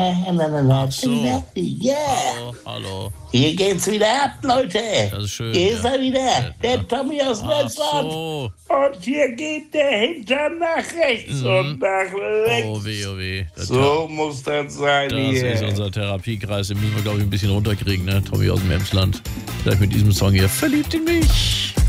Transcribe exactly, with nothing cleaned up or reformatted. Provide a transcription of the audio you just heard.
na, na, na, Ach so. ja. Hallo, hallo. Hier geht's wieder ab, Leute. Das ist schön. Hier ist ja. er wieder, Ja, der ja. Tommy aus Ach Deutschland. so. Und hier geht der Hintern nach rechts Mhm. und nach links. Oh weh, oh weh. Das, So muss das sein das hier. ist unser Therapiekreis. Den müssen wir, glaube ich, ein bisschen runterkriegen, ne? Tommy aus dem Emsland. Vielleicht mit diesem Song hier. Verliebt in mich.